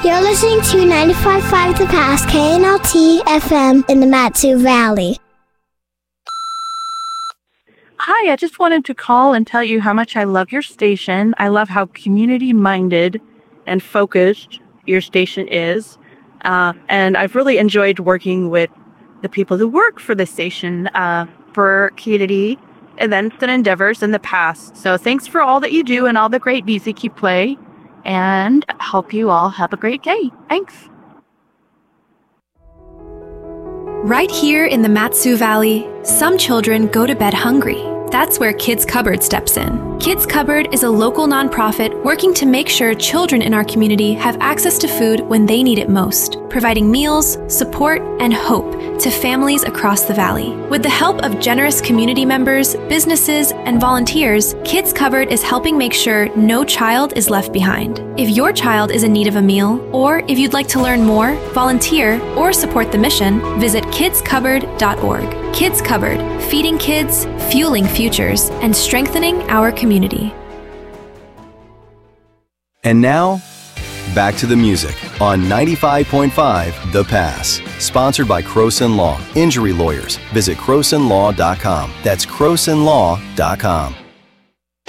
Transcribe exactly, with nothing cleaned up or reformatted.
You're listening to ninety-five point five The Pass, K N L T F M in the Mat-Su Valley. Hi, I just wanted to call and tell you how much I love your station. I love how community-minded and focused your station is. Uh, and I've really enjoyed working with the people who work for the station uh, for community events and endeavors in the past. So thanks for all that you do and all the great music you play. And hope you all have a great day. Thanks. Right here in the Mat-Su Valley, some children go to bed hungry. That's where Kids Cupboard steps in. Kids Cupboard is a local nonprofit working to make sure children in our community have access to food when they need it most, providing meals, support, and hope to families across the valley. With the help of generous community members, businesses, and volunteers, Kids Cupboard is helping make sure no child is left behind. If your child is in need of a meal, or if you'd like to learn more, volunteer, or support the mission, visit kids cupboard dot org. Kids Cupboard, feeding kids, fueling futures, and strengthening our community. And now, back to the music on ninety-five point five The Pass. Sponsored by Croson Law. Injury lawyers. Visit croson law dot com. That's croson law dot com.